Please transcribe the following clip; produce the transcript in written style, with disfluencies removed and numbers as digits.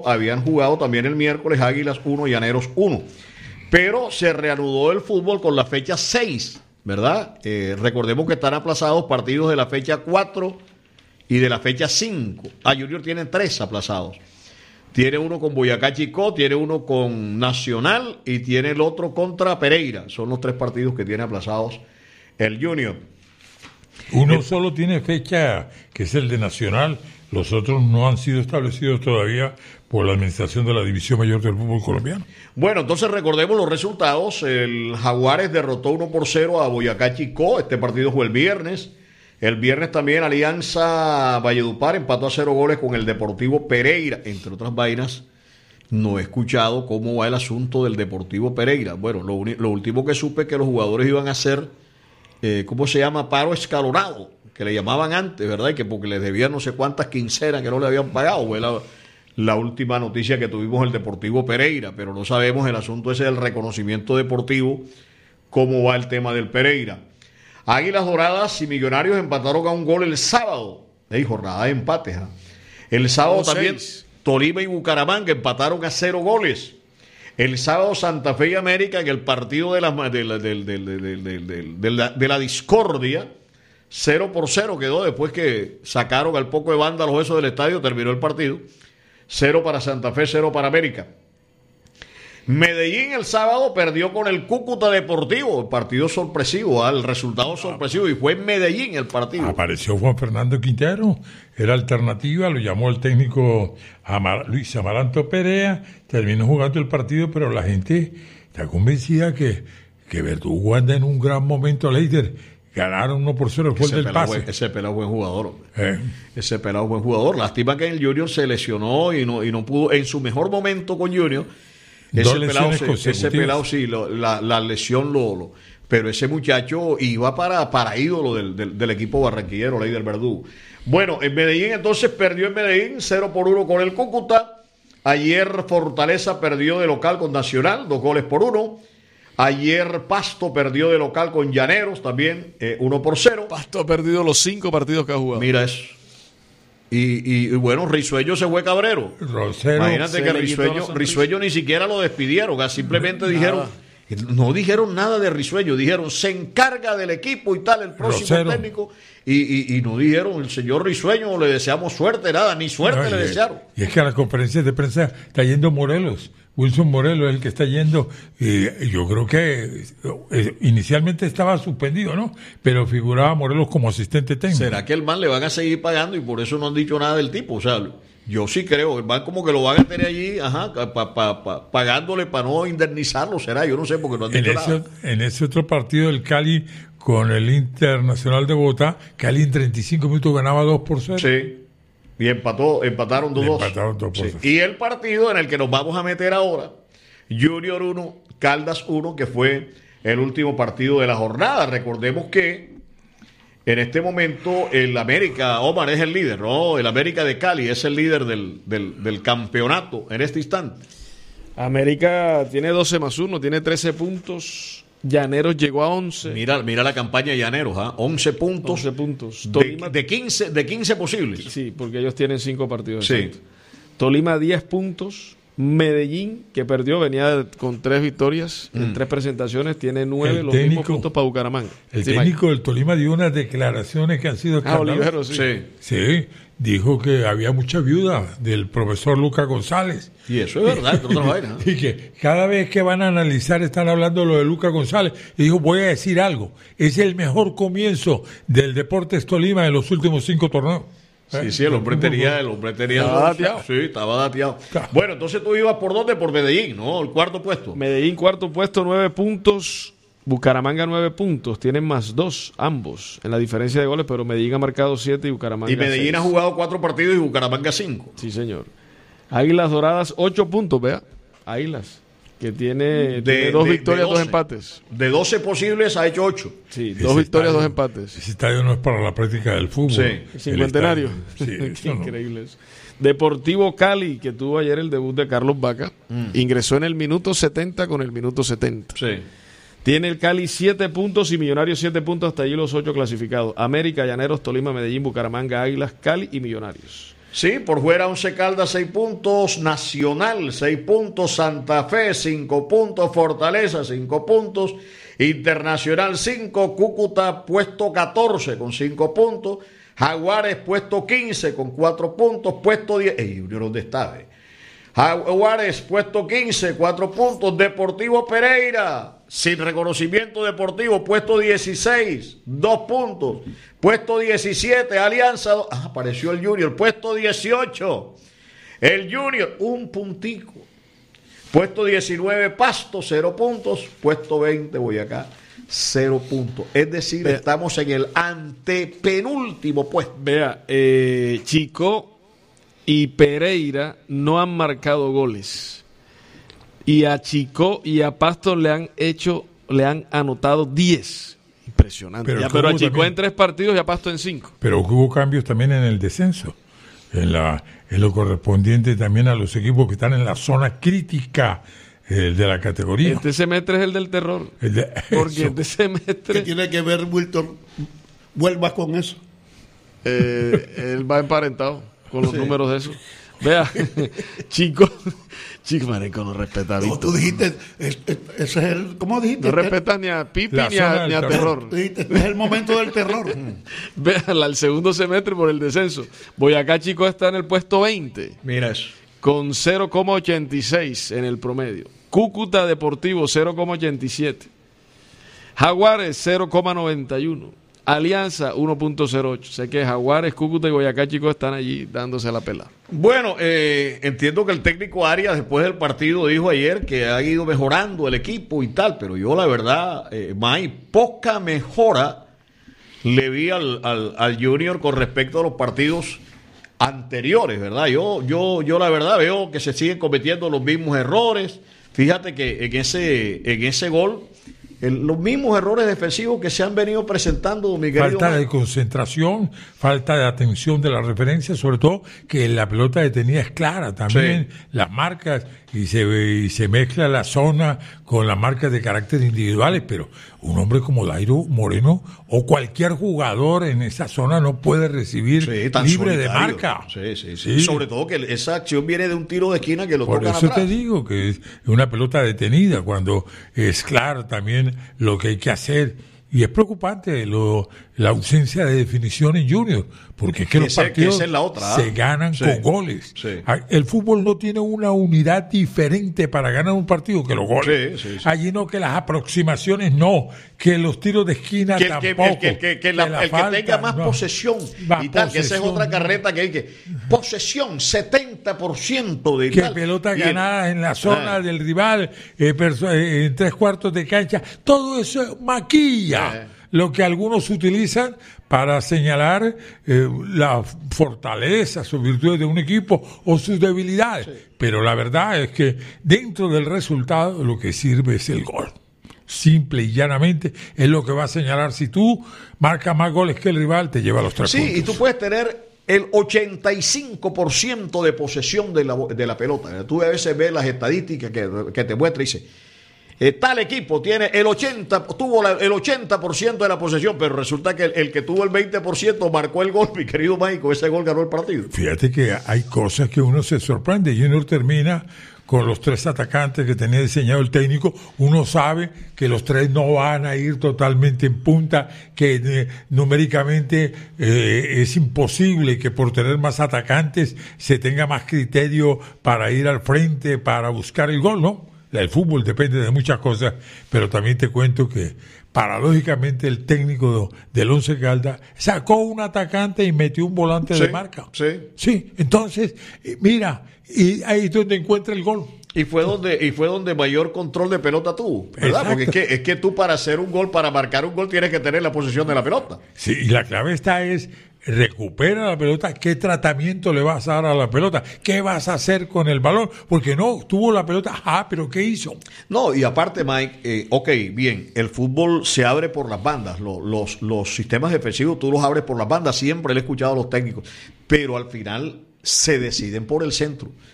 habían jugado también el miércoles Águilas 1, Llaneros 1. Pero se reanudó el fútbol con la fecha 6, ¿verdad? Recordemos que están aplazados partidos de la fecha 4 y de la fecha 5. Junior tiene 3 aplazados. Tiene uno con Boyacá Chicó, tiene uno con Nacional y tiene el otro contra Pereira. Son los 3 partidos que tiene aplazados el Junior. Uno solo tiene fecha, que es el de Nacional. Los otros no han sido establecidos todavía por la administración de la División Mayor del Fútbol Colombiano. Bueno, entonces recordemos los resultados. El Jaguares derrotó 1-0 a Boyacá Chicó. Este partido fue el viernes. El viernes también Alianza Valledupar empató a 0 goles con el Deportivo Pereira. Entre otras vainas, no he escuchado cómo va el asunto del Deportivo Pereira. Bueno, lo último que supe es que los jugadores iban a hacer, ¿cómo se llama? Paro escalonado, que le llamaban antes, ¿verdad? Y que porque les debían no sé cuántas quincenas que no le habían pagado. Fue la última noticia que tuvimos el Deportivo Pereira, pero no sabemos el asunto ese del reconocimiento deportivo, cómo va el tema del Pereira. Águilas Doradas y Millonarios empataron a 1 gol el sábado. Jornada de empates. El sábado también Tolima y Bucaramanga empataron a 0 goles. El sábado Santa Fe y América en el partido de la discordia, 0-0 quedó después que sacaron al poco de vándalos esos del estadio, terminó el partido. 0 para Santa Fe, 0 para América. Medellín el sábado perdió con el Cúcuta Deportivo, el partido sorpresivo, el resultado sorpresivo, y fue en Medellín el partido. Apareció Juan Fernando Quintero, era alternativa, lo llamó el técnico Luis Amaranto Perea, terminó jugando el partido, pero la gente está convencida que Verdugo anda en un gran momento, Leider. Ganaron 1-0 después del pase. Ese pelado buen jugador. Ese pelado buen jugador. Lástima que el Junior se lesionó y no pudo, en su mejor momento con Junior. Ese pelado sí, la lesión pero ese muchacho iba para ídolo del equipo barranquillero, Leider Verdugo. Bueno, en Medellín entonces perdió en Medellín 0-1 con el Cúcuta. Ayer Fortaleza perdió de local con Nacional, 2-1. Ayer Pasto perdió de local con Llaneros también, 1-0. Pasto ha perdido los 5 partidos que ha jugado. Mira eso. Y bueno, Risueño se fue cabrero. Imagínate que Risueño ni siquiera lo despidieron, simplemente dijeron, no dijeron nada de Risueño, dijeron se encarga del equipo y tal, el próximo técnico, y no dijeron el señor Risueño, le deseamos suerte, nada, ni suerte le desearon. Y es que a las conferencias de prensa está yendo Morelos. Wilson Morelos es el que está yendo, yo creo que inicialmente estaba suspendido, ¿no? Pero figuraba Morelos como asistente técnico. ¿Será que el man le van a seguir pagando y por eso no han dicho nada del tipo? O sea, yo sí creo, el man como que lo van a tener allí, pagándole para no indemnizarlo, será, yo no sé porque no han dicho nada. En ese otro partido del Cali con el Internacional de Bogotá, Cali en 35 minutos ganaba 2-0. Sí. Y empataron 2-2. Sí. Y el partido en el que nos vamos a meter ahora, Junior 1, Caldas 1, que fue el último partido de la jornada. Recordemos que en este momento el América, Omar es el líder, ¿no? El América de Cali es el líder del campeonato en este instante. América tiene 12+1, tiene 13 puntos. Llaneros llegó a 11. Mira la campaña de Llaneros, 11 puntos. 11 puntos. Tolima, de 15 posibles. Sí, porque ellos tienen 5 partidos. Sí. Tolima 10 puntos. Medellín, que perdió, venía con 3 victorias en 3 presentaciones, tiene 9, los mismos puntos para Bucaramanga. El técnico del Tolima dio unas declaraciones que han sido Olivero, sí, dijo que había mucha viuda del profesor Lucas González. Y eso es verdad, entre otras vainas. Y que cada vez que van a analizar están hablando lo de Lucas González. Y dijo, voy a decir algo, es el mejor comienzo del Deportes Tolima en los últimos 5 torneos. Sí, el hombre tenía estaba dateado. Sí, estaba dateado. Bueno, entonces tú ibas por dónde, por Medellín, ¿no? El cuarto puesto. Medellín, cuarto puesto, 9 puntos. Bucaramanga 9 puntos, tienen +2 ambos en la diferencia de goles, pero Medellín ha marcado 7 y Bucaramanga 6. Y Medellín 6. ha jugado 4 partidos y Bucaramanga 5. Sí, señor. Águilas Doradas 8 puntos, vea. Águilas, que tiene 2 victorias, 2 empates. De 12 posibles ha hecho 8. Sí, 2 victorias, 2 empates. Ese estadio no es para la práctica del fútbol. Sí. Cincuentenario. Qué increíble eso. Deportivo Cali, que tuvo ayer el debut de Carlos Vaca, ingresó en el minuto 70 con el minuto 70. Sí. Tiene el Cali 7 puntos y Millonarios 7 puntos, hasta allí los 8 clasificados. América, Llaneros, Tolima, Medellín, Bucaramanga, Águilas, Cali y Millonarios. Sí, por fuera Once Caldas 6 puntos, Nacional 6 puntos, Santa Fe 5 puntos, Fortaleza 5 puntos, Internacional 5, Cúcuta puesto 14 con 5 puntos, Jaguares puesto 15 con 4 puntos, puesto 10, Junior, ¿dónde está? Jaguares puesto 15, 4 puntos, Deportivo Pereira sin reconocimiento deportivo, puesto 16, 2 puntos, puesto 17, Alianza, apareció el Junior, puesto 18, el Junior, 1 puntico, puesto 19, Pasto, 0 puntos, puesto 20, Boyacá, 0 puntos, es decir, estamos en el antepenúltimo puesto. Vea, Chico y Pereira no han marcado goles. Y a Chico y a Pasto le han anotado 10. Impresionante. Pero a Chico en 3 partidos y a Pasto en 5. Pero hubo cambios también en el descenso. En lo correspondiente también a los equipos que están en la zona crítica de la categoría. Este semestre es el del terror. Porque este semestre... ¿Qué tiene que ver, Wilton? Vuelva con eso. Él va emparentado con los números de eso. Vea, Chico, marico, no respeta a Víctor. No, tú dijiste, ese es el, ¿cómo dijiste? No respetas ni a Pipi ni a terror. Tú dijiste, es el momento del terror. Vea, al segundo semestre por el descenso. Boyacá, Chico, está en el puesto 20. Mira eso. Con 0,86 en el promedio. Cúcuta Deportivo, 0,87. Jaguares, 0,91. Alianza 1.08. Sé que Jaguares, Cúcuta y Boyacá, Chico, están allí dándose la pela. Bueno, entiendo que el técnico Arias después del partido dijo ayer que ha ido mejorando el equipo y tal, pero yo la verdad, poca mejora le vi al Junior con respecto a los partidos anteriores, ¿verdad? Yo la verdad veo que se siguen cometiendo los mismos errores. Fíjate que en ese gol los mismos errores defensivos que se han venido presentando, mi querido falta de concentración, falta de atención de la referencia, sobre todo que la pelota detenida es clara también, sí. Las marcas y se mezcla la zona con las marcas de carácter individuales, pero un hombre como Dairo Moreno o cualquier jugador en esa zona no puede recibir libre de marca. Sí. Sobre todo que esa acción viene de un tiro de esquina que lo tocan atrás. Por eso te digo que es una pelota detenida, cuando es claro también lo que hay que hacer. Y es preocupante la ausencia de definición en Junior, porque es que los partidos se ganan con goles. Sí. El fútbol no tiene una unidad diferente para ganar un partido que los goles. Sí. Allí no, que las aproximaciones no, que los tiros de esquina tampoco. El que tenga más posesión y tal, que esa es otra carreta que hay que... Posesión, 70% de... Que pelota ganada en la zona del rival, en 3/4 de cancha, todo eso maquilla. Lo que algunos utilizan para señalar las fortalezas o virtudes de un equipo o sus debilidades. Sí. Pero la verdad es que dentro del resultado lo que sirve es el gol. Simple y llanamente es lo que va a señalar. Si tú marcas más goles que el rival, te lleva a los 3 puntos. Sí, y tú puedes tener el 85% de posesión de la pelota. Tú a veces ves las estadísticas que te muestra y dice... tal equipo tiene tuvo el 80% de la posesión, pero resulta que el que tuvo el 20% marcó el gol, mi querido Maico, ese gol ganó el partido. Fíjate que hay cosas que uno se sorprende. Junior termina con los 3 atacantes que tenía diseñado el técnico. Uno sabe que los 3 no van a ir totalmente en punta, que numéricamente es imposible que por tener más atacantes se tenga más criterio para ir al frente, para buscar el gol, ¿no? El fútbol depende de muchas cosas, pero también te cuento que paradójicamente el técnico del Once Caldas sacó un atacante y metió un volante de marca. Sí, entonces, mira, y ahí es donde encuentra el gol. Y fue donde mayor control de pelota tuvo, ¿verdad? Exacto. Porque es que tú para hacer un gol, para marcar un gol, tienes que tener la posesión de la pelota. Sí, y la clave es recupera la pelota, ¿qué tratamiento le vas a dar a la pelota? ¿Qué vas a hacer con el balón? Porque no, tuvo la pelota, pero ¿qué hizo? No, y aparte, Mike, bien, el fútbol se abre por las bandas, los sistemas defensivos tú los abres por las bandas, siempre le he escuchado a los técnicos, pero al final se deciden por el centro.